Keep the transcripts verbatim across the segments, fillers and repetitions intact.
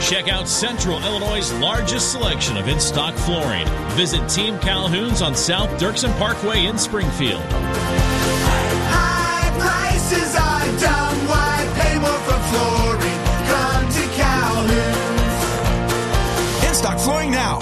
Check out Central Illinois' largest selection of in-stock flooring. Visit Team Calhoun's on South Dirksen Parkway in Springfield. High prices are dumb. Why pay more for flooring? Come to Calhoun's. In-stock flooring now.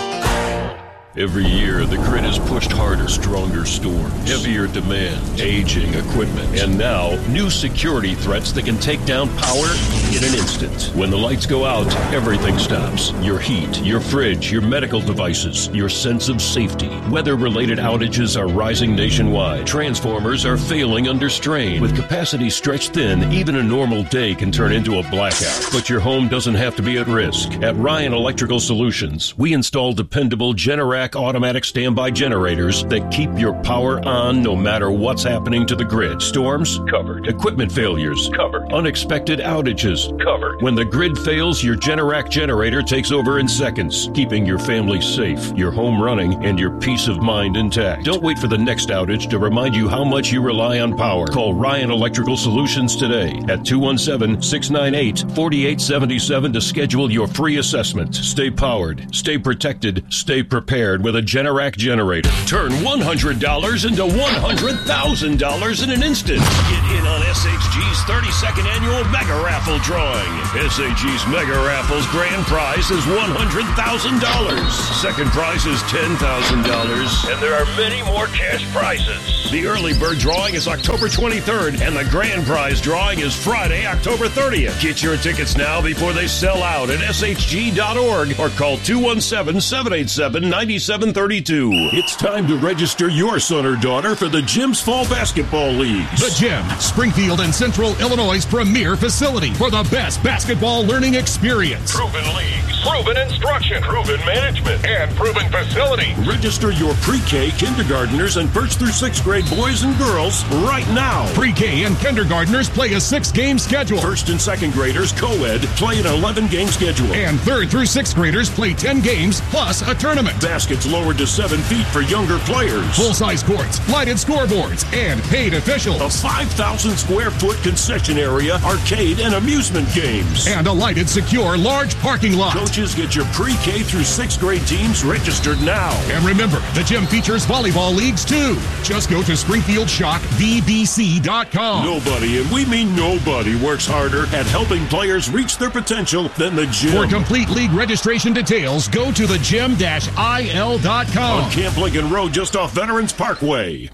Every year, the grid is pushed harder, stronger storms, heavier demand, aging equipment, and now, new security threats that can take down power in an instant. When the lights go out, everything stops. Your heat, your fridge, your medical devices, your sense of safety. Weather-related outages are rising nationwide. Transformers are failing under strain. With capacity stretched thin, even a normal day can turn into a blackout. But your home doesn't have to be at risk. At Ryan Electrical Solutions, we install dependable Generac automatic standby generators that keep your power on no matter what's happening to the grid. Storms? Covered. Equipment failures? Covered. Unexpected outages? Covered. When the grid fails, your Generac generator takes over in seconds, keeping your family safe, your home running, and your peace of mind intact. Don't wait for the next outage to remind you how much you rely on power. Call Ryan Electrical Solutions today at two one seven, six nine eight, four eight seven seven to schedule your free assessment. Stay powered, stay protected, stay prepared with a Generac generator. Turn one hundred dollars into one hundred thousand dollars in an instant. Get in on S H G's thirty-second annual Mega Raffle drawing. S H G's Mega Raffle's grand prize is one hundred thousand dollars. Second prize is ten thousand dollars. And there are many more cash prizes. The early bird drawing is October twenty-third, and the grand prize drawing is Friday, October thirtieth. Get your tickets now before they sell out at S H G dot org or call two one seven, seven eight seven, nine seven three two. It's time to register your son or daughter for the Gym's Fall Basketball Leagues. The Gym, Springfield and Central Illinois' premier facility for the best basketball learning experience. Proven leagues, proven instruction, proven management, and proven facility. Register your pre-K, kindergartners, and first through sixth grade boys and girls right now. Pre-K and kindergartners play a six-game schedule. First and second graders, co-ed, play an eleven-game schedule. And third through sixth graders play ten games plus a tournament. Baskets lowered to seven feet for younger players. Full-size courts, lighted scoreboards, and paid officials. A five thousand square foot concession area, arcade, and amusement games. And a lighted, secure, large parking lot. Coaches, get your pre-K through sixth grade teams registered now. And remember, the gym features volleyball leagues too. Just go to Springfield Shock V B C dot com. Nobody, and we mean nobody, works harder at helping players reach their potential than the gym. For complete league registration details, go to the gym dash I L dot com. On Camp Lincoln Road, just off Veterans Parkway.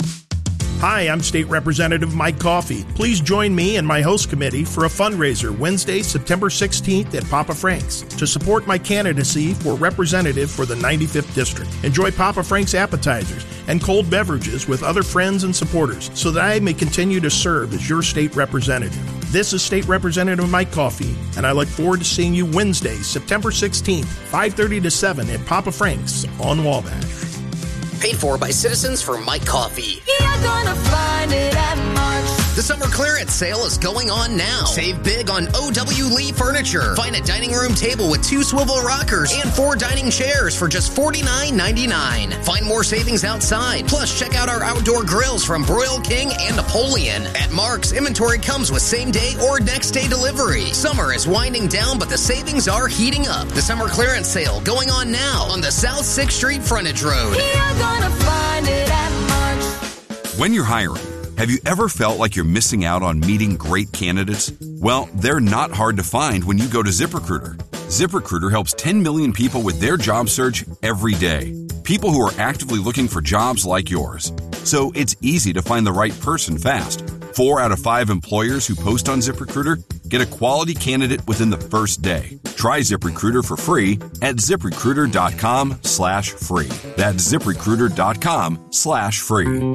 Hi, I'm State Representative Mike Coffey. Please join me and my host committee for a fundraiser Wednesday, September sixteenth at Papa Frank's to support my candidacy for representative for the ninety-fifth District. Enjoy Papa Frank's appetizers and cold beverages with other friends and supporters so that I may continue to serve as your state representative. This is State Representative Mike Coffey, and I look forward to seeing you Wednesday, September sixteenth, five thirty to seven at Papa Frank's on Wabash. Paid for by Citizens for Mike Coffey. You're gonna find it at Mark's. The summer clearance sale is going on now. Save big on O W Lee Furniture. Find a dining room table with two swivel rockers and four dining chairs for just forty-nine ninety-nine. Find more savings outside. Plus, check out our outdoor grills from Broil King and Napoleon. At Mark's, inventory comes with same day or next day delivery. Summer is winding down, but the savings are heating up. The summer clearance sale going on now on the South sixth Street Frontage Road. You're gonna find it at Mark's. When you're hiring, have you ever felt like you're missing out on meeting great candidates? Well, they're not hard to find when you go to ZipRecruiter. ZipRecruiter helps ten million people with their job search every day. People who are actively looking for jobs like yours. So it's easy to find the right person fast. Four out of five employers who post on ZipRecruiter get a quality candidate within the first day. Try ZipRecruiter for free at ZipRecruiter.com slash free. That's ZipRecruiter.com slash free.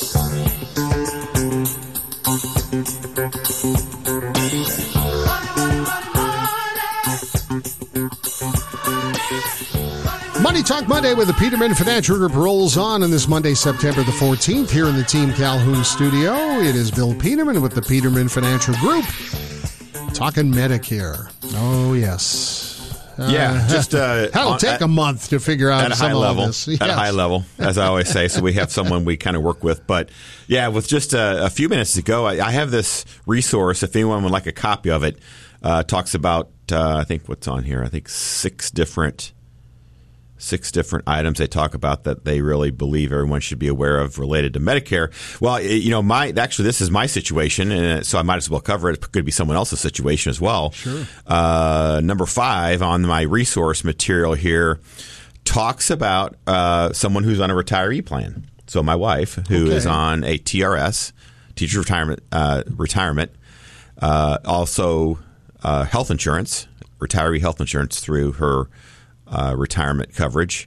Money Talk Monday with the Peterman Financial Group rolls on on this Monday, September the fourteenth, here in the Team Calhoun studio. It is Bill Peterman with the Peterman Financial Group talking Medicare. Oh, yes. Yeah, uh, just uh, that'll on, take at, a month to figure out at a some high of level. this. Yes. At a high level, as I always say. So we have someone we kind of work with. But yeah, with just a, a few minutes to go, I, I have this resource. If anyone would like a copy of it, uh, talks about different, uh, I think what's on here, I think six different six different items they talk about that they really believe everyone should be aware of related to Medicare. Well, it, you know, my actually, this is my situation, and so I might as well cover it. It could be someone else's situation as well. Sure. Uh, number five on my resource material here talks about uh, someone who's on a retiree plan. So my wife, who Okay. is on a T R S, teacher retirement, uh, retirement, uh, also uh, health insurance, retiree health insurance through her uh, retirement coverage.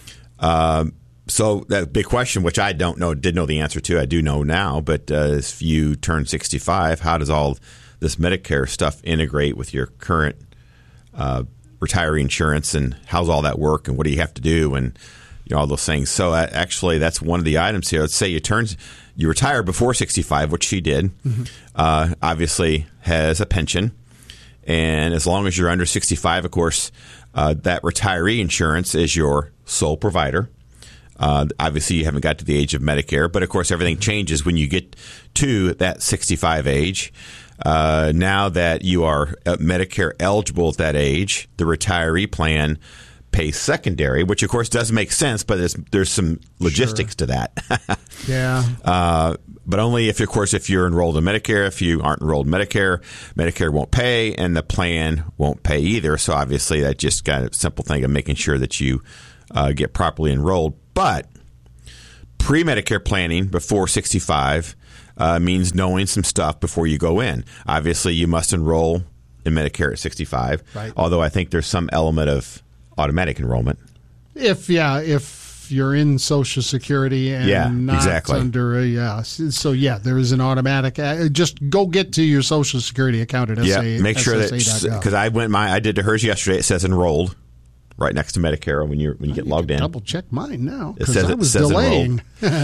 Um, so that big question, which I don't know, did know the answer to, I do know now, but uh, if you turn sixty-five, how does all this Medicare stuff integrate with your current uh, retiree insurance, and how's all that work, and what do you have to do, and you know, all those things. So uh, actually, that's one of the items here. Let's say you turn, you retire before sixty-five, which she did. Mm-hmm. Uh, obviously, has a pension, and as long as you're under sixty-five, of course, uh, that retiree insurance is your sole provider. Uh, obviously, you haven't got to the age of Medicare, but of course, everything changes when you get to that sixty-five age. Uh, now that you are Medicare eligible at that age, the retiree plan pays secondary, which of course does make sense, but there's, there's some logistics Sure. to that. Yeah. Uh, but only if, of course, if you're enrolled in Medicare. If you aren't enrolled in Medicare, Medicare won't pay, and the plan won't pay either. So obviously, that just got a simple thing of making sure that you uh, get properly enrolled. But pre-Medicare planning before sixty-five uh, means knowing some stuff before you go in. Obviously, you must enroll in Medicare at sixty-five, Right. although I think there's some element of automatic enrollment. If yeah, if you're in Social Security and Yeah, not exactly. under a yeah, so yeah, there is an automatic. Uh, just go get to your Social Security account at Yeah, S A, make sure that S S A dot gov. because I went my I did to hers yesterday. It says enrolled right next to Medicare when you when you get logged in. Double check mine now It because says I it was says delaying.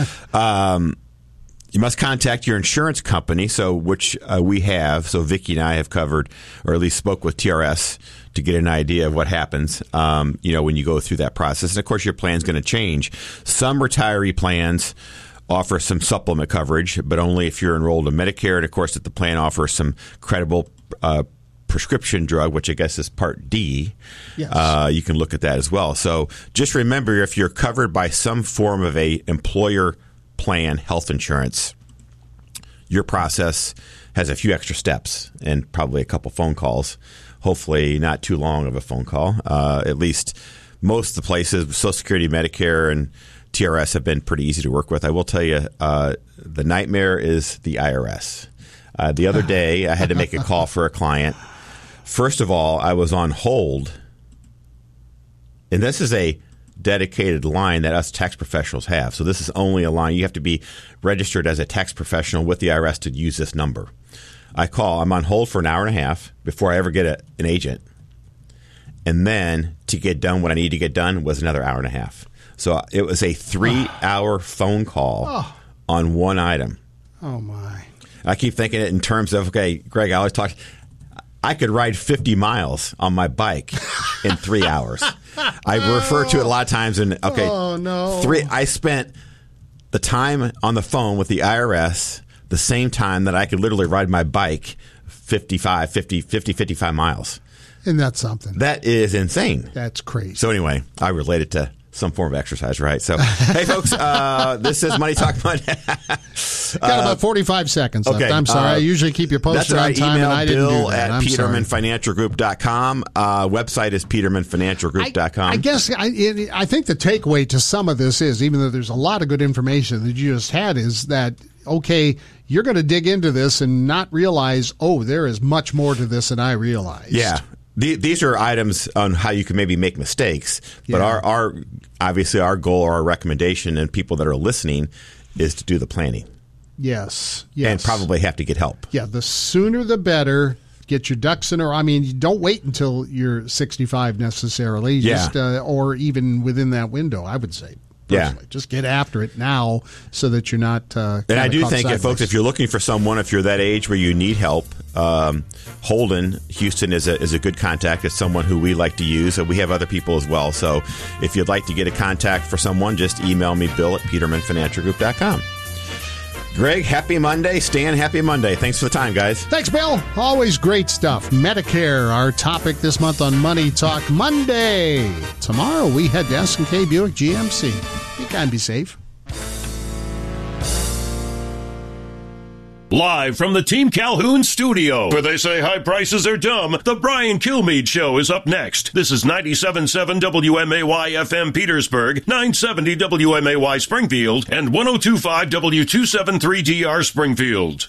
um, you must contact your insurance company, so which uh, we have. So Vicki and I have covered, or at least spoke with T R S to get an idea of what happens. Um, you know, when you go through that process, and of course, your plan's going to change. Some retiree plans offer some supplement coverage, but only if you're enrolled in Medicare, and of course, that the plan offers some credible Uh, prescription drug, which I guess is Part D. Yes. Uh, you can look at that as well. So just remember, if you're covered by some form of a employer plan health insurance, your process has a few extra steps and probably a couple phone calls. Hopefully not too long of a phone call. Uh, at least most of the places, Social Security, Medicare, and T R S have been pretty easy to work with. I will tell you, uh, the nightmare is the I R S. Uh, the other day, I had to make a call for a client. First of all, I was on hold, and this is a dedicated line that us tax professionals have. So this is only a line. You have to be registered as a tax professional with the I R S to use this number. I call. I'm on hold for an hour and a half before I ever get a, an agent. And then to get done what I need to get done was another hour and a half. So it was a three-hour phone call Oh. on one item. Oh my! I keep thinking it in terms of, okay, Greg, I always talk, I could ride fifty miles on my bike in three hours. I refer to it a lot of times in, okay, Oh, no. three. I spent the time on the phone with the I R S the same time that I could literally ride my bike fifty-five, fifty, fifty, fifty-five miles. And that's something. That is insane. That's crazy. So anyway, I relate it to some form of exercise, right? So, hey, folks, uh, this is Money Talk Monday. Got about forty-five seconds left. okay, I'm sorry. uh, I usually keep you posted That's right. on time, Email and I didn't Bill do that. at I'm peterman sorry. financial group dot com. Uh, website is peterman financial group dot com. I guess I, it, I think the takeaway to some of this is, even though there's a lot of good information that you just had, is that, okay, you're going to dig into this and not realize, oh, there is much more to this than I realized. Yeah. The, these are items on how you can maybe make mistakes, but Yeah. our, our obviously our goal or our recommendation, and people that are listening, is to do the planning. Yes. Yes. And probably have to get help. Yeah, the sooner the better. Get your ducks in a row. I mean, you don't wait until you're sixty-five necessarily, Yeah. just uh, or even within that window, I would say. Yeah. Personally. Just get after it now so that you're not uh, And I kinda do caught think, if, sideways. folks, if you're looking for someone, if you're that age where you need help, um, Holden Houston is a is a good contact. It's someone who we like to use, and we have other people as well. So if you'd like to get a contact for someone, just email me, Bill at peterman financial group dot com. Greg, happy Monday. Stan, happy Monday. Thanks for the time, guys. Thanks, Bill. Always great stuff. Medicare, our topic this month on Money Talk Monday. Tomorrow, we head to S and K Buick G M C. Be kind, be safe. Live from the Team Calhoun studio, where they say high prices are dumb, the Brian Kilmeade Show is up next. This is ninety-seven point seven W M A Y F M Petersburg, nine seventy W M A Y Springfield, and ten twenty-five W two seventy-three D R Springfield.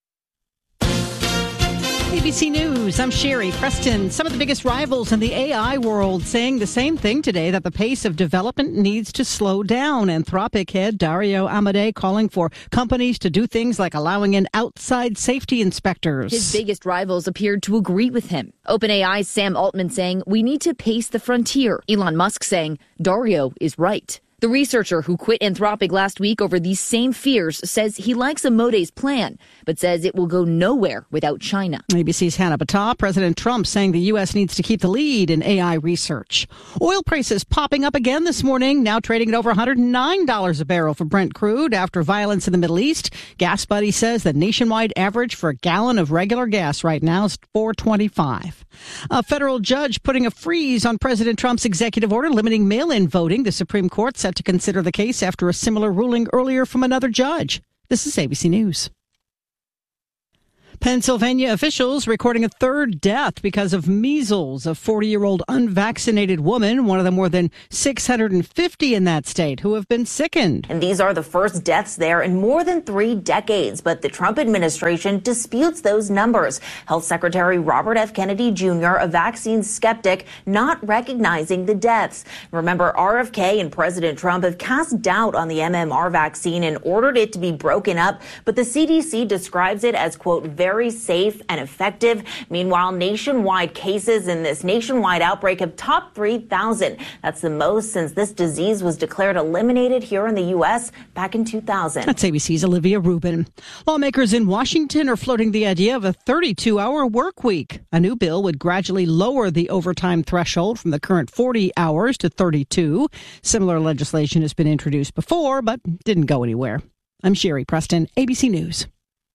A B C News, I'm Sherry Preston. Some of the biggest rivals in the A I world saying the same thing today, that the pace of development needs to slow down. Anthropic head Dario Amodei calling for companies to do things like allowing in outside safety inspectors. His biggest rivals appeared to agree with him. OpenAI's Sam Altman saying, we need to pace the frontier. Elon Musk saying, Dario is right. The researcher who quit Anthropic last week over these same fears says he likes Amodei's plan, but says it will go nowhere without China. A B C's Hannah Battah. President Trump saying the U S needs to keep the lead in A I research. Oil prices popping up again this morning, now trading at over one hundred nine dollars a barrel for Brent crude after violence in the Middle East. Gas Buddy says the nationwide average for a gallon of regular gas right now is four twenty-five. A federal judge putting a freeze on President Trump's executive order limiting mail-in voting. The Supreme Court set to consider the case after a similar ruling earlier from another judge. This is A B C News. Pennsylvania officials recording a third death because of measles. A forty-year-old unvaccinated woman, one of the more than six hundred fifty in that state who have been sickened. And these are the first deaths there in more than three decades. But the Trump administration disputes those numbers. Health Secretary Robert F. Kennedy Junior, a vaccine skeptic, not recognizing the deaths. Remember, R F K and President Trump have cast doubt on the M M R vaccine and ordered it to be broken up. But the C D C describes it as, quote, very very safe and effective. Meanwhile, nationwide cases in this nationwide outbreak have topped three thousand. That's the most since this disease was declared eliminated here in the U S back in two thousand. That's A B C's Olivia Rubin. Lawmakers in Washington are floating the idea of a thirty-two hour work week. A new bill would gradually lower the overtime threshold from the current forty hours to thirty-two. Similar legislation has been introduced before, but didn't go anywhere. I'm Sherry Preston, A B C News.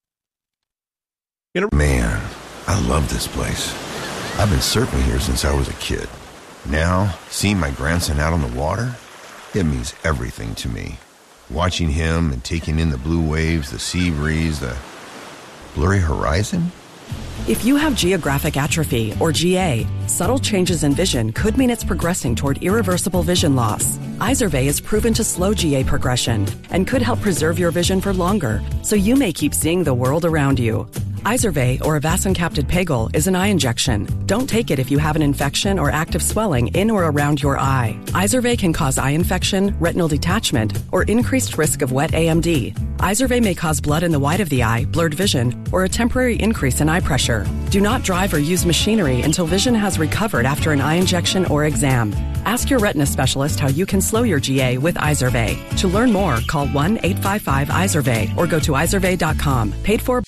Man, I love this place. I've been surfing here since I was a kid. Now, seeing my grandson out on the water, it means everything to me. Watching him and taking in the blue waves, the sea breeze, the blurry horizon. If you have geographic atrophy, or G A, subtle changes in vision could mean it's progressing toward irreversible vision loss. Izervay is proven to slow G A progression and could help preserve your vision for longer, so you may keep seeing the world around you. Izervay, or avacincaptad pegol, is an eye injection. Don't take it if you have an infection or active swelling in or around your eye. Izervay can cause eye infection, retinal detachment, or increased risk of wet A M D. Izervay may cause blood in the white of the eye, blurred vision, or a temporary increase in eye pressure. Do not drive or use machinery until vision has recovered after an eye injection or exam. Ask your retina specialist how you can slow your G A with Izervay. To learn more, call one eight five five Izervay or go to izervay dot com. Paid for.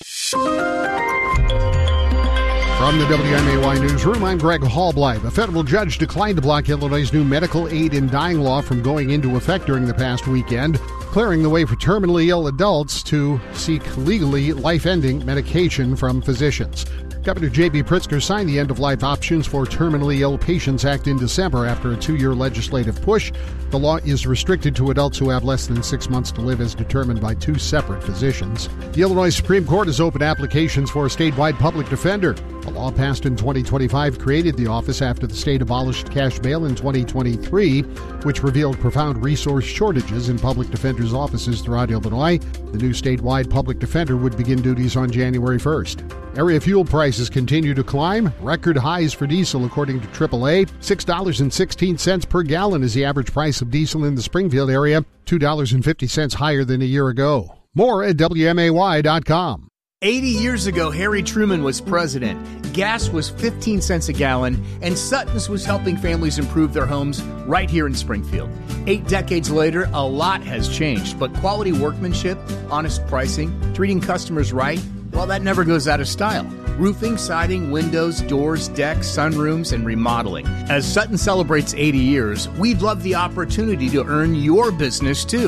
From the W M A Y Newsroom, I'm Greg Hallbleib. A federal judge declined to block Illinois' new medical aid in dying law from going into effect during the past weekend, clearing the way for terminally ill adults to seek legally life-ending medication from physicians. Governor J B. Pritzker signed the End-of-Life Options for Terminally Ill Patients Act in December after a two-year legislative push. The law is restricted to adults who have less than six months to live as determined by two separate physicians. The Illinois Supreme Court has opened applications for a statewide public defender. A law passed in twenty twenty-five created the office after the state abolished cash bail in twenty twenty-three, which revealed profound resource shortages in public defenders' offices throughout Illinois. The new statewide public defender would begin duties on January first. Area fuel prices continue to climb. Record highs for diesel, according to triple A. six dollars and sixteen cents per gallon is the average price of diesel in the Springfield area, two dollars and fifty cents higher than a year ago. More at W M A Y dot com. eighty years ago, Harry Truman was president. Gas was fifteen cents a gallon, and Sutton's was helping families improve their homes right here in Springfield. Eight decades later, a lot has changed, but quality workmanship, honest pricing, treating customers right, well, that never goes out of style. Roofing, siding, windows, doors, decks, sunrooms, and remodeling. As Sutton celebrates eighty years, we'd love the opportunity to earn your business, too.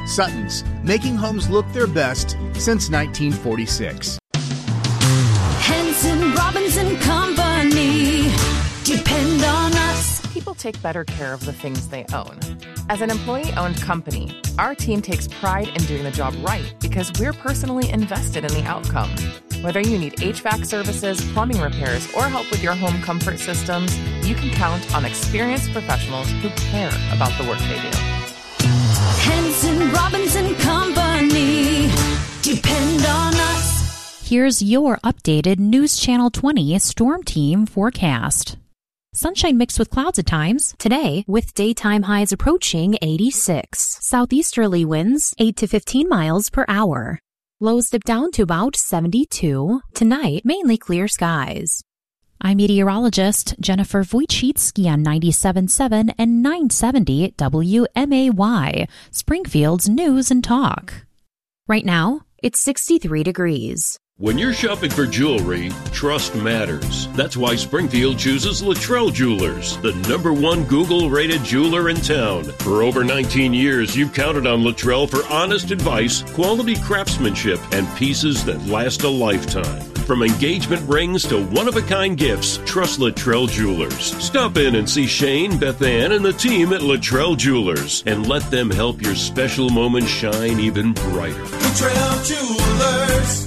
Sutton's, making homes look their best since nineteen forty-six. Hanson Robinson Company. Depend on us. People take better care of the things they own. As an employee-owned company, our team takes pride in doing the job right because we're personally invested in the outcome. Whether you need H V A C services, plumbing repairs, or help with your home comfort systems, you can count on experienced professionals who care about the work they do. Hanson Robinson Company. Depend on us. Here's your updated News Channel twenty Storm Team forecast. Sunshine mixed with clouds at times. Today, with daytime highs approaching eighty-six. Southeasterly winds eight to fifteen miles per hour. Lows dip down to about seventy-two. Tonight, mainly clear skies. I'm meteorologist Jennifer Wojcicki on ninety-seven point seven and nine seventy W M A Y, Springfield's News and Talk. Right now, it's sixty-three degrees. When you're shopping for jewelry, trust matters. That's why Springfield chooses Luttrell Jewelers, the number one Google-rated jeweler in town. For over nineteen years, you've counted on Luttrell for honest advice, quality craftsmanship, and pieces that last a lifetime. From engagement rings to one-of-a-kind gifts, trust Luttrell Jewelers. Stop in and see Shane, Beth Ann, and the team at Luttrell Jewelers, and let them help your special moment shine even brighter. Luttrell Jewelers.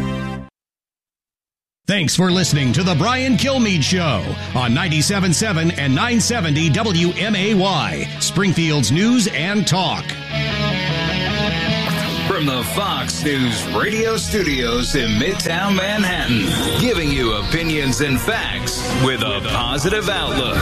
Thanks for listening to The Brian Kilmeade Show on ninety-seven point seven and nine seventy W M A Y, Springfield's News and Talk. From the Fox News radio studios in Midtown Manhattan, giving you opinions and facts with a positive outlook.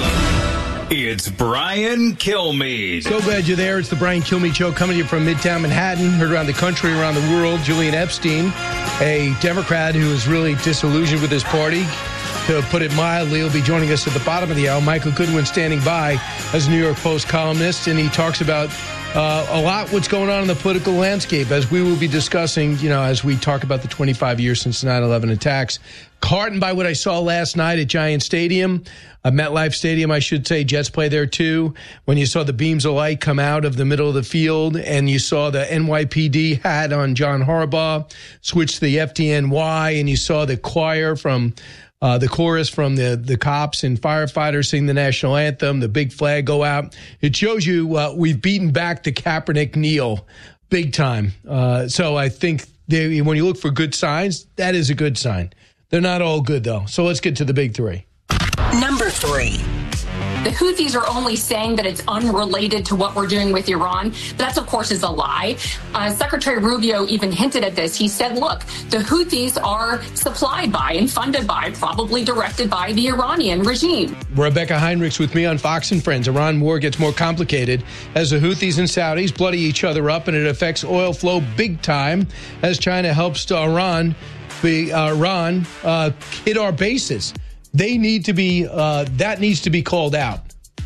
It's Brian Kilmeade. So glad you're there. It's the Brian Kilmeade Show coming to you from Midtown Manhattan, heard around the country, around the world. Julian Epstein, a Democrat who is really disillusioned with his party, to put it mildly, will be joining us at the bottom of the hour. Michael Goodwin standing by as a New York Post columnist, and he talks about uh, a lot what's going on in the political landscape, as we will be discussing, you know, as we talk about the twenty-five years since the nine eleven attacks. Heartened by what I saw last night at Giant Stadium, uh, MetLife Stadium, I should say. Jets play there, too. When you saw the beams of light come out of the middle of the field and you saw the N Y P D hat on John Harbaugh switch to the F D N Y, and you saw the choir from uh, the chorus from the, the cops and firefighters sing the national anthem, the big flag go out. It shows you uh, we've beaten back the Kaepernick kneel big time. Uh, so I think they, when you look for good signs, that is a good sign. They're not all good, though. So let's get to the big three. Number three. The Houthis are only saying that it's unrelated to what we're doing with Iran. That, of course, is a lie. Uh, Secretary Rubio even hinted at this. He said, look, the Houthis are supplied by and funded by, probably directed by the Iranian regime. Rebecca Heinrichs with me on Fox and Friends. Iran war gets more complicated as the Houthis and Saudis bloody each other up, and it affects oil flow big time as China helps to Iran, be, uh, Iran uh, hit our bases. They need to be, uh, that needs to be called out.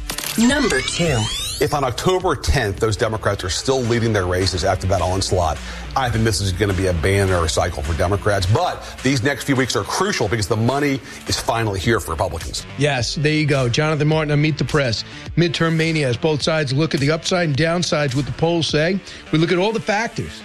Number two. If on October tenth, those Democrats are still leading their races after that onslaught, I think this is going to be a banner cycle for Democrats. But these next few weeks are crucial because the money is finally here for Republicans. Yes, there you go. Jonathan Martin on Meet the Press. Midterm mania as both sides look at the upside and downsides, what the polls say. We look at all the factors.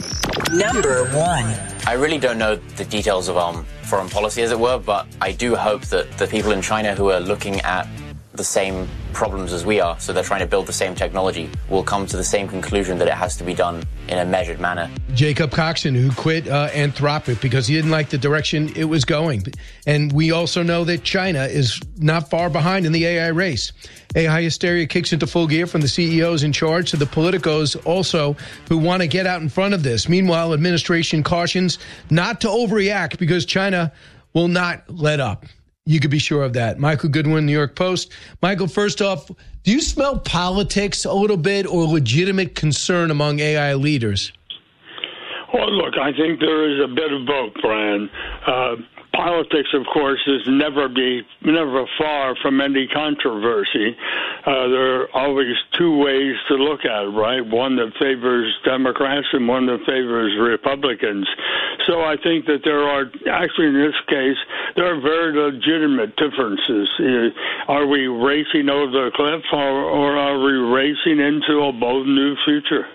Number one. I really don't know the details of um, foreign policy, as it were, but I do hope that the people in China who are looking at the same problems as we are, so they're trying to build the same technology, will come to the same conclusion that it has to be done in a measured manner. Jacob Coxon, who quit uh, Anthropic because he didn't like the direction it was going. And we also know that China is not far behind in the A I race. A I hysteria kicks into full gear from the C E Os in charge to the politicos also who want to get out in front of this. Meanwhile, administration cautions not to overreact because China will not let up. You could be sure of that. Michael Goodwin, New York Post. Michael, first off, do you smell politics a little bit or legitimate concern among A I leaders? Well, look, I think there is a bit of both, Brian. Uh, politics, of course, is never be never far from any controversy. Uh, there are always two ways to look at it, right? One that favors Democrats and one that favors Republicans. So I think that there are, actually in this case, there are very legitimate differences. Uh, are we racing over the cliff or, or are we racing into a bold new future?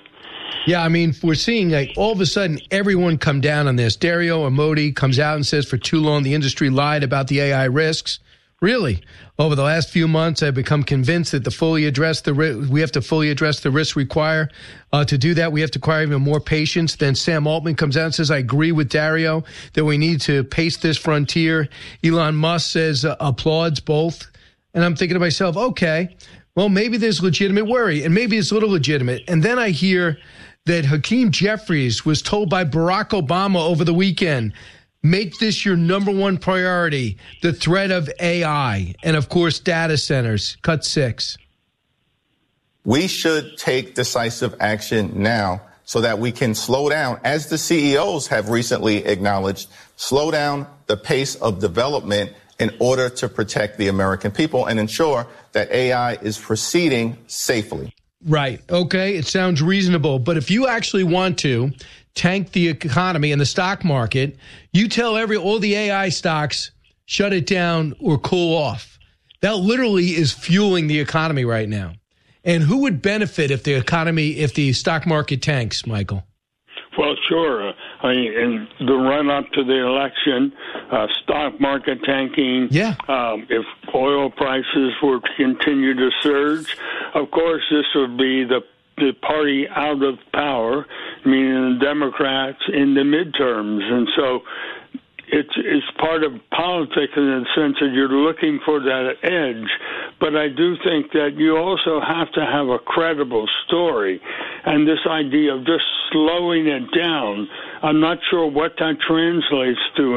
Yeah, I mean, we're seeing like all of a sudden everyone come down on this. Dario Amodei comes out and says for too long the industry lied about the A I risks. Really, over the last few months, I've become convinced that to fully address the we have to fully address the risks required. Uh, to do that, we have to acquire even more patience. Then Sam Altman comes out and says, I agree with Dario that we need to pace this frontier. Elon Musk says uh, applauds both. And I'm thinking to myself, okay, well, maybe there's legitimate worry, and maybe it's a little legitimate. And then I hear that Hakeem Jeffries was told by Barack Obama over the weekend, make this your number one priority, the threat of A I, and, of course, data centers. Cut six. We should take decisive action now so that we can slow down, as the C E Os have recently acknowledged, slow down the pace of development in order to protect the American people and ensure that A I is proceeding safely. Right. Okay. It sounds reasonable. But if you actually want to tank the economy and the stock market, you tell every all the A I stocks, shut it down or cool off. That literally is fueling the economy right now. And who would benefit if the economy, if the stock market tanks, Michael? Well, sure. I mean, in the run-up to the election, uh, stock market tanking, yeah. um, if oil prices were to continue to surge, of course, this would be the the party out of power, meaning the Democrats in the midterms. And so it's it's part of politics in the sense that you're looking for that edge. But I do think that you also have to have a credible story. And this idea of just slowing it down, I'm not sure what that translates to